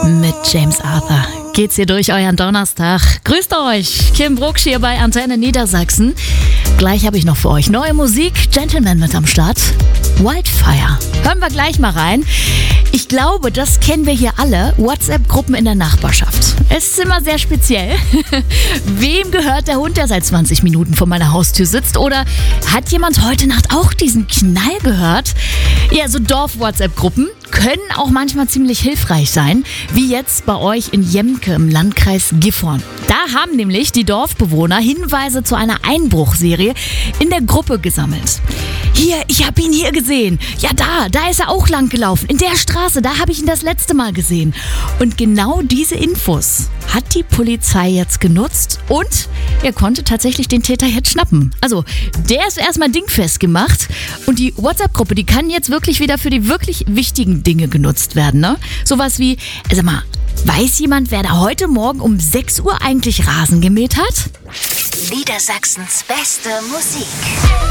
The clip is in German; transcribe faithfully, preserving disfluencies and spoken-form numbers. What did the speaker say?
mit James Arthur. Geht's hier durch euren Donnerstag. Grüßt euch, Kim Brucksch hier bei Antenne Niedersachsen. Gleich habe ich noch für euch neue Musik. Gentleman mit am Start. Wildfire. Hören wir gleich mal rein. Ich glaube, das kennen wir hier alle. WhatsApp-Gruppen in der Nachbarschaft. Es ist immer sehr speziell. Wem gehört der Hund, der seit zwanzig Minuten vor meiner Haustür sitzt? Oder hat jemand heute Nacht auch diesen Knall gehört? Ja, so Dorf-WhatsApp-Gruppen können auch manchmal ziemlich hilfreich sein, wie jetzt bei euch in Jemke im Landkreis Gifhorn. Da haben nämlich die Dorfbewohner Hinweise zu einer Einbruchserie in der Gruppe gesammelt. Hier, ich habe ihn hier gesehen. Ja, da, da ist er auch lang gelaufen. In der Straße, da habe ich ihn das letzte Mal gesehen. Und genau diese Infos hat die Polizei jetzt genutzt und er konnte tatsächlich den Täter jetzt schnappen. Also, der ist erstmal dingfest gemacht und die WhatsApp-Gruppe, die kann jetzt wirklich wieder für die wirklich wichtigen Dinge genutzt werden, ne? Sowas wie, sag mal, weiß jemand, wer da heute Morgen um sechs Uhr eigentlich Rasen gemäht hat? Niedersachsens beste Musik.